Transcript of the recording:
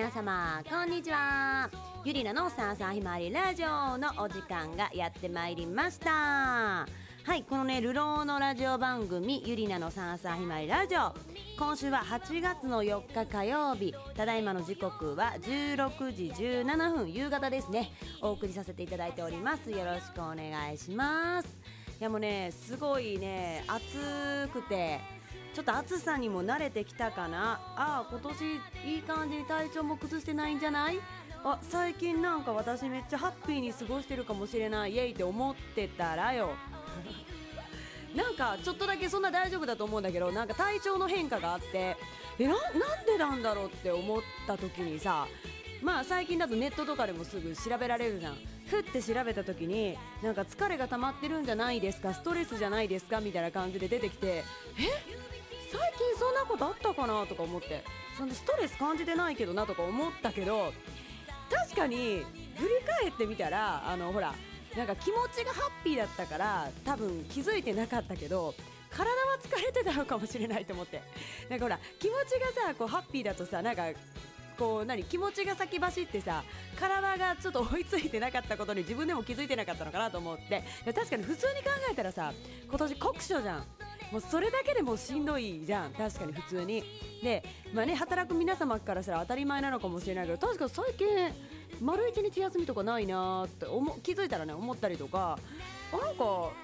皆様こんにちは。ゆりなのさあさあひまわりラジオのお時間がやってまいりました。はい、このね流浪のラジオ番組ゆりなのさあさあひまわりラジオ、今週は8月の4日火曜日、ただいまの時刻は16時17分、夕方ですね。お送りさせていただいております。よろしくお願いします。いやもうねすごいね暑くて、ちょっと暑さにも慣れてきたかな。今年いい感じに体調も崩してないんじゃない？最近なんか私めっちゃハッピーに過ごしてるかもしれない、イエイって思ってたらよなんかちょっとだけそんな大丈夫だと思うんだけど、なんか体調の変化があって、なんでなんだろうって思った時にさ、最近だとネットとかでもすぐ調べられるじゃん。ふって調べた時になんか疲れが溜まってるんじゃないですか、ストレスじゃないですかみたいな感じで出てきて、最近そんなことあったかなとか思って、そんでストレス感じてないけどなとか思ったけど、確かに振り返ってみたらほらなんか気持ちがハッピーだったから多分気づいてなかったけど、体は疲れてたのかもしれないと思って、なんかほら気持ちがさこうハッピーだとさ、なんかこう気持ちが先走ってさ、体がちょっと追いついてなかったことに自分でも気づいてなかったのかなと思って、確かに普通に考えたらさ、今年酷暑じゃん。もうそれだけでもしんどいじゃん、確かに普通に。で、働く皆様からしたら当たり前なのかもしれないけど、確かに最近丸一日休みとかないなーって気づいたらね思ったりとか、なんか